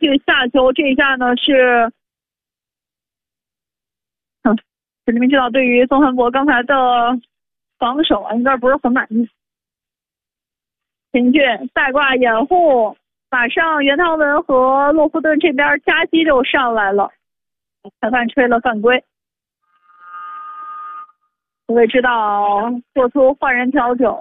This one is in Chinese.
去下球，这一下呢是，这里面知道对于宋汉博刚才的防守啊，应该不是很满意。秦俊带挂掩护，马上袁汤文和洛夫顿这边夹击就上来了，裁判吹了犯规。各位知道做出换人调整。